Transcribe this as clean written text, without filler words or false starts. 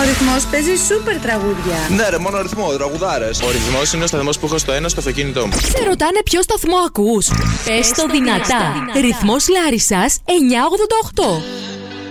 Ο Ρυθμός παίζει σούπερ τραγούδια. Ναι, ρε, μόνο ρυθμό, τραγουδάρες. Ο Ρυθμός είναι ο σταθμός που έχω στο ένα στο αυτοκίνητό μου. Σε ρωτάνε ποιο σταθμό ακούς. Πες το δυνατά. Ρυθμός Λάρισσας 988.